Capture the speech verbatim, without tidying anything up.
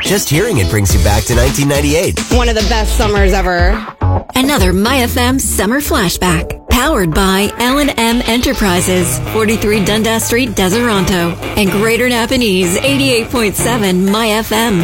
Just hearing it brings you back to nineteen ninety-eight. One of the best summers ever. Another My F M Summer Flashback. Powered by L and M Enterprises, forty-three Dundas Street, Deseronto. And Greater Napanese, eighty-eight point seven My F M.